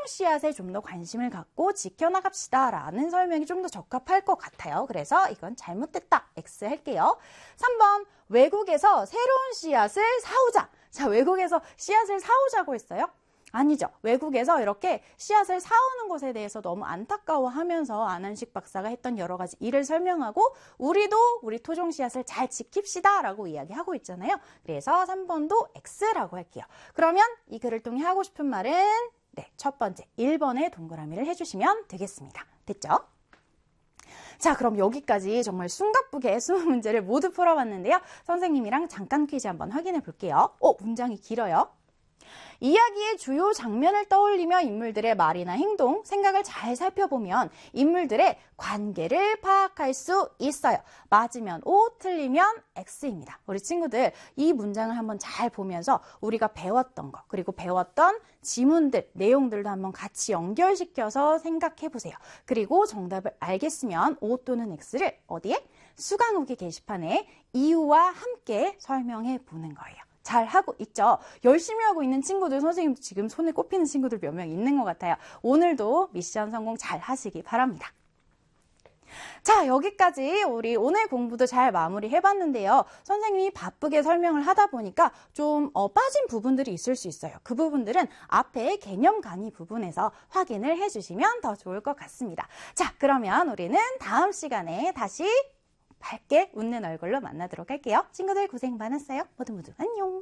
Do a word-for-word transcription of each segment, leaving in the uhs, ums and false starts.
씨앗에 좀 더 관심을 갖고 지켜나갑시다라는 설명이 좀 더 적합할 것 같아요. 그래서 이건 잘못됐다. X 할게요. 삼 번 외국에서 새로운 씨앗을 사오자. 자, 외국에서 씨앗을 사오자고 했어요? 아니죠. 외국에서 이렇게 씨앗을 사오는 것에 대해서 너무 안타까워하면서 안한식 박사가 했던 여러 가지 일을 설명하고 우리도 우리 토종 씨앗을 잘 지킵시다 라고 이야기하고 있잖아요. 그래서 삼 번도 X라고 할게요. 그러면 이 글을 통해 하고 싶은 말은 네, 첫 번째 일 번에 동그라미를 해주시면 되겠습니다. 됐죠? 자, 그럼 여기까지 정말 숨가쁘게 수능 문제를 모두 풀어봤는데요. 선생님이랑 잠깐 퀴즈 한번 확인해 볼게요. 어, 문장이 길어요. 이야기의 주요 장면을 떠올리며 인물들의 말이나 행동, 생각을 잘 살펴보면 인물들의 관계를 파악할 수 있어요. 맞으면 O, 틀리면 X입니다. 우리 친구들 이 문장을 한번 잘 보면서 우리가 배웠던 거, 그리고 배웠던 지문들, 내용들도 한번 같이 연결시켜서 생각해 보세요. 그리고 정답을 알겠으면 O 또는 X를 어디에? 수강후기 게시판에 이유와 함께 설명해 보는 거예요. 잘 하고 있죠? 열심히 하고 있는 친구들, 선생님도 지금 손에 꼽히는 친구들 몇 명 있는 것 같아요. 오늘도 미션 성공 잘 하시기 바랍니다. 자, 여기까지 우리 오늘 공부도 잘 마무리해봤는데요. 선생님이 바쁘게 설명을 하다 보니까 좀 어, 빠진 부분들이 있을 수 있어요. 그 부분들은 앞에 개념 강의 부분에서 확인을 해주시면 더 좋을 것 같습니다. 자, 그러면 우리는 다음 시간에 다시 밝게 웃는 얼굴로 만나도록 할게요. 친구들 고생 많았어요. 모두 모두 안녕.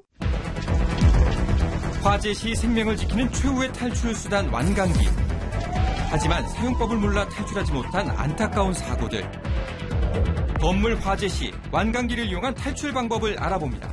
화재 시 생명을 지키는 최후의 탈출 수단 완강기. 하지만 사용법을 몰라 탈출하지 못한 안타까운 사고들. 건물 화재 시 완강기를 이용한 탈출 방법을 알아봅니다.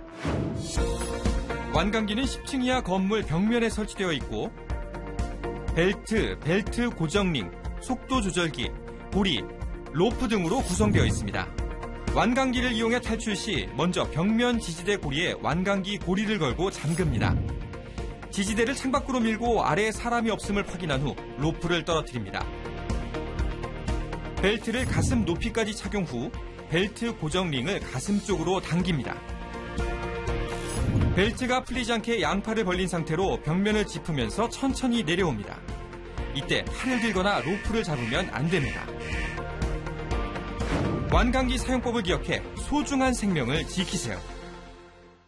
완강기는 십 층 이하 건물 벽면에 설치되어 있고 벨트, 벨트 고정링, 속도 조절기, 고리, 로프 등으로 구성되어 있습니다. 완강기를 이용해 탈출 시 먼저 벽면 지지대 고리에 완강기 고리를 걸고 잠깁니다. 지지대를 창밖으로 밀고 아래에 사람이 없음을 확인한 후 로프를 떨어뜨립니다. 벨트를 가슴 높이까지 착용 후 벨트 고정링을 가슴 쪽으로 당깁니다. 벨트가 풀리지 않게 양팔을 벌린 상태로 벽면을 짚으면서 천천히 내려옵니다. 이때 팔을 들거나 로프를 잡으면 안 됩니다. 완강기 사용법을 기억해 소중한 생명을 지키세요.